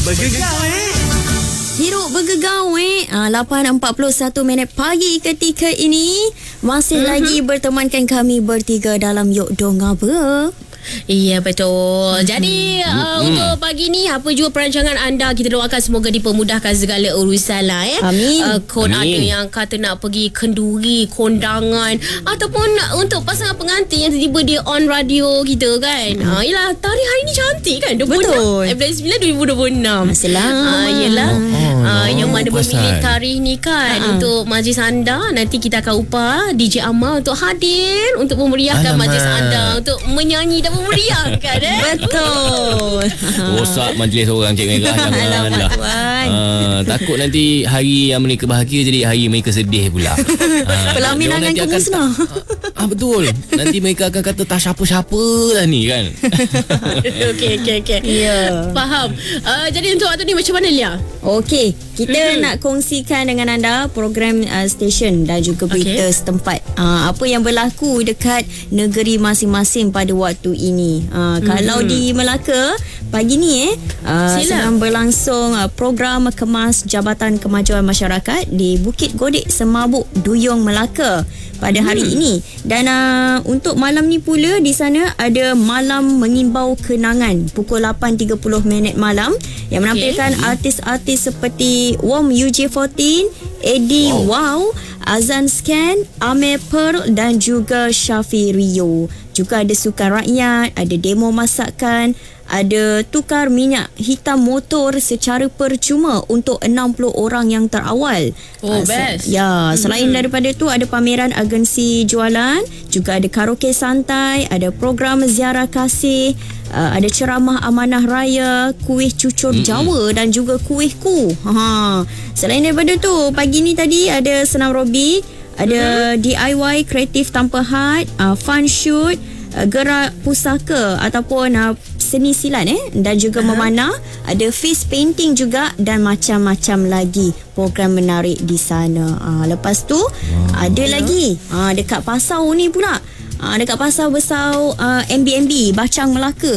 Bergegar Hiruk bergegar 8.41 pagi ketika ini. Masih lagi bertemankan kami bertiga dalam Yok Dong Apa. Ya, betul. Jadi untuk pagi ni, apa juga perancangan anda, kita doakan semoga dipermudahkan segala urusan lah. Amin. Ada yang kata nak pergi kenduri, kondangan, ataupun untuk pasangan pengantin yang tiba-tiba dia on radio kita kan. Yelah, tarikh hari ni cantik kan, 26 9 2026. Selamat. Yelah. Yang mana pasal memilih tarikh ni kan untuk majlis anda. Nanti kita akan upah DJ Amal untuk hadir untuk memeriahkan majlis anda, untuk menyanyi dan memeriahkan. Betul. rosak majlis orang Cik Mega. Janganlah. Takut nanti hari yang mereka bahagia jadi hari mereka sedih pula. Pelaminan nanti akan musnah. Betul. Nanti mereka akan kata tak siapa-siapa lah ni kan. Okey. Ya. Faham. Jadi untuk waktu ni macam mana, Lia? Okey, kita nak kongsikan dengan anda program stesen dan juga berita setempat. Apa yang berlaku dekat negeri masing-masing pada waktu ini. Kalau di Melaka pagi ni sedang berlangsung program kemas Jabatan Kemajuan Masyarakat di Bukit Godek Semabuk Duyung Melaka pada hari ini. Dan untuk malam ni pula di sana ada malam mengimbau kenangan pukul 8.30 malam yang menampilkan artis-artis seperti Wom UJ14, Eddie Wow, Azan Scan, Amir Pearl dan juga Syafi Rio. Juga ada sukan rakyat, ada demo masakan, ada tukar minyak hitam motor secara percuma untuk 60 orang yang terawal. Best. Selain daripada tu ada pameran agensi jualan, juga ada karaoke santai, ada program ziarah kasih, ada ceramah amanah raya, kuih cucur Jawa dan juga kuih ku. Selain daripada tu, pagi ni tadi ada senam robik, ada DIY kreatif tanpa had, fun shoot, gerak pusaka ataupun seni silat dan juga memanah, ada face painting juga dan macam-macam lagi program menarik di sana. Lepas tu ada lagi dekat pasar ni pula, dekat pasar besar MBMB Bacang Melaka